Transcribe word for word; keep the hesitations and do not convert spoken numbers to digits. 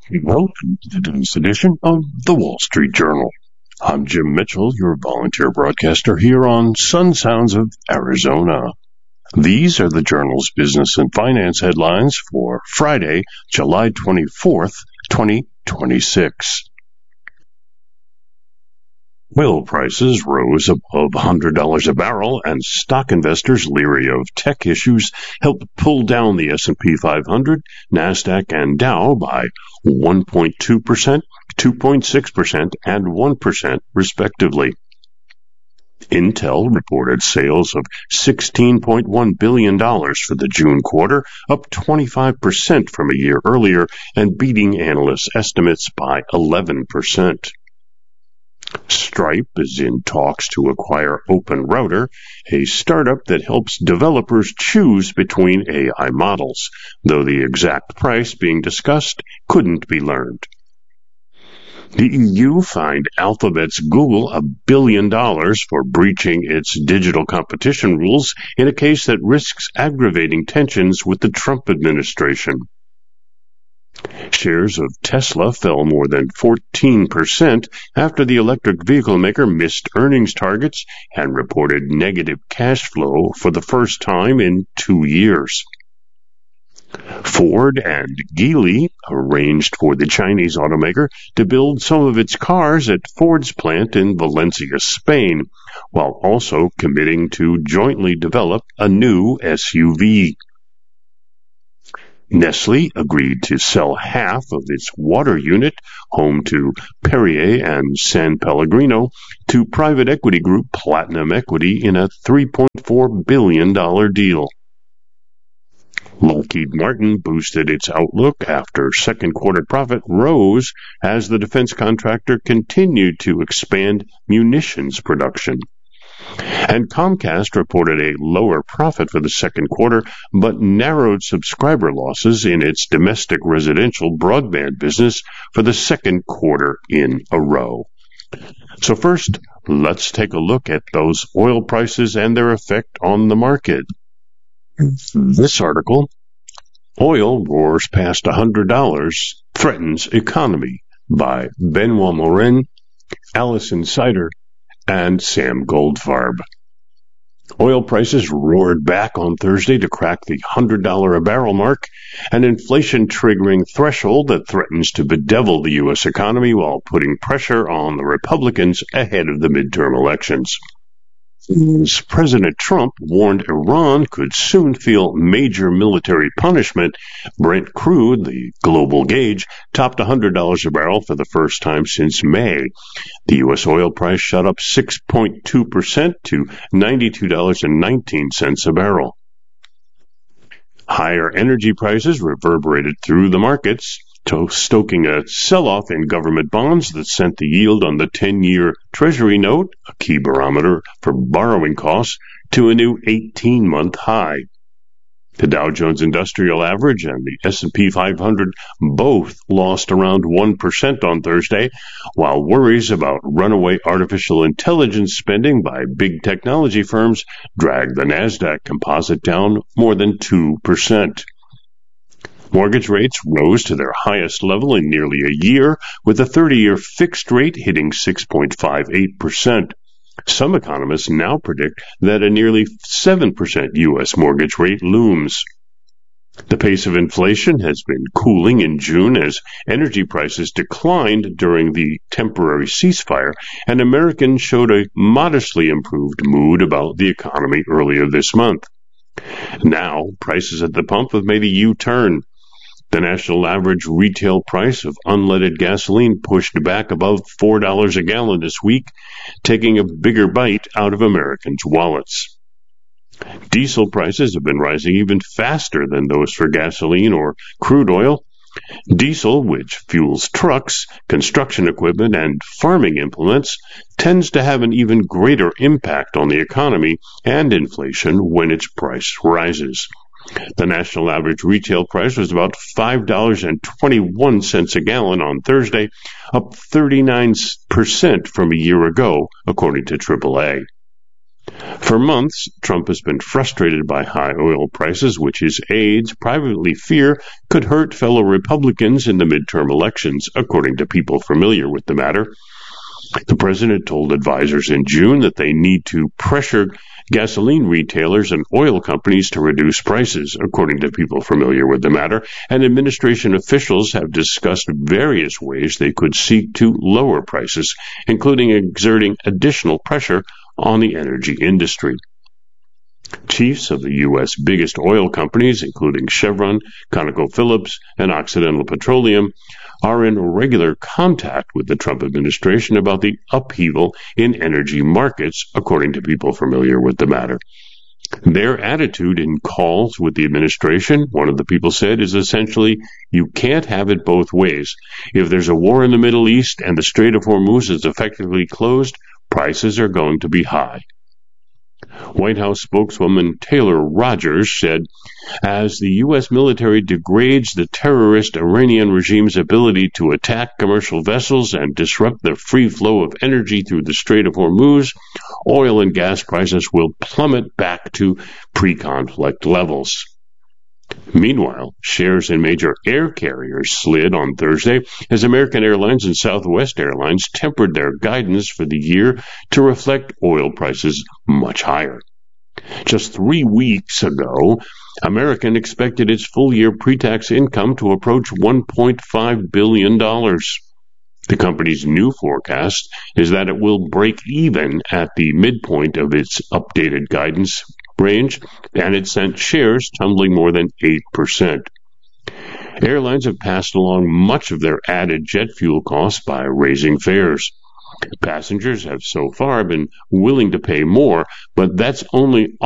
Welcome to today's edition of the Wall Street Journal. I'm Jim Mitchell, your volunteer broadcaster here on Sun Sounds of Arizona. These are the Journal's business and finance headlines for Friday, July twenty-fourth, twenty twenty-six. Oil prices rose above one hundred dollars a barrel, and stock investors leery of tech issues helped pull down the S and P five hundred, NASDAQ, and Dow by one point two percent, two point six percent, and one percent, respectively. Intel reported sales of sixteen point one billion dollars for the June quarter, up twenty-five percent from a year earlier and beating analysts' estimates by eleven percent. Stripe is in talks to acquire OpenRouter, a startup that helps developers choose between A I models, though the exact price being discussed couldn't be learned. The E U fined Alphabet's Google a billion dollars for breaching its digital competition rules in a case that risks aggravating tensions with the Trump administration. Shares of Tesla fell more than fourteen percent after the electric vehicle maker missed earnings targets and reported negative cash flow for the first time in two years. Ford and Geely arranged for the Chinese automaker to build some of its cars at Ford's plant in Valencia, Spain, while also committing to jointly develop a new S U V. Nestle agreed to sell half of its water unit, home to Perrier and San Pellegrino, to private equity group Platinum Equity in a three point four billion dollars deal. Lockheed Martin boosted its outlook after second quarter profit rose as the defense contractor continued to expand munitions production. And Comcast reported a lower profit for the second quarter, but narrowed subscriber losses in its domestic residential broadband business for the second quarter in a row. So first, let's take a look at those oil prices and their effect on the market. This article, Oil Roars Past one hundred dollars, Threatens Economy, by Benoit Morin, Allison Sider, and Sam Goldfarb. Oil prices roared back on Thursday to crack the one hundred dollars a barrel mark, an inflation-triggering threshold that threatens to bedevil the U S economy while putting pressure on the Republicans ahead of the midterm elections. President Trump warned Iran could soon feel major military punishment. Brent crude, the global gauge, topped one hundred dollars a barrel for the first time since May. The U S oil price shot up six point two percent to ninety-two dollars and nineteen cents a barrel. Higher energy prices reverberated through the markets, stoking a sell-off in government bonds that sent the yield on the ten-year Treasury note, a key barometer for borrowing costs, to a new eighteen-month high. The Dow Jones Industrial Average and the S and P five hundred both lost around one percent on Thursday, while worries about runaway artificial intelligence spending by big technology firms dragged the NASDAQ composite down more than two percent. Mortgage rates rose to their highest level in nearly a year, with the thirty-year fixed rate hitting six point five eight percent. Some economists now predict that a nearly seven percent U S mortgage rate looms. The pace of inflation has been cooling in June as energy prices declined during the temporary ceasefire, and Americans showed a modestly improved mood about the economy earlier this month. Now, prices at the pump have made a U-turn. The national average retail price of unleaded gasoline pushed back above four dollars a gallon this week, taking a bigger bite out of Americans' wallets. Diesel prices have been rising even faster than those for gasoline or crude oil. Diesel, which fuels trucks, construction equipment, and farming implements, tends to have an even greater impact on the economy and inflation when its price rises. The national average retail price was about five dollars and twenty-one cents a gallon on Thursday, up thirty-nine percent from a year ago, according to triple A. For months, Trump has been frustrated by high oil prices, which his aides privately fear could hurt fellow Republicans in the midterm elections, according to people familiar with the matter. The president told advisors in June that they need to pressure gasoline retailers and oil companies to reduce prices, according to people familiar with the matter, and administration officials have discussed various ways they could seek to lower prices, including exerting additional pressure on the energy industry. Chiefs of the U S biggest oil companies, including Chevron, ConocoPhillips, and Occidental Petroleum, are in regular contact with the Trump administration about the upheaval in energy markets, according to people familiar with the matter. Their attitude in calls with the administration, one of the people said, is essentially, you can't have it both ways. If there's a war in the Middle East and the Strait of Hormuz is effectively closed, prices are going to be high. White House spokeswoman Taylor Rogers said, as the U S military degrades the terrorist Iranian regime's ability to attack commercial vessels and disrupt the free flow of energy through the Strait of Hormuz, oil and gas prices will plummet back to pre-conflict levels. Meanwhile, shares in major air carriers slid on Thursday as American Airlines and Southwest Airlines tempered their guidance for the year to reflect oil prices much higher. Just three weeks ago, American expected its full-year pre-tax income to approach one point five billion dollars. The company's new forecast is that it will break even at the midpoint of its updated guidance range, and it sent shares tumbling more than eight percent. Airlines have passed along much of their added jet fuel costs by raising fares. Passengers have so far been willing to pay more, but that's only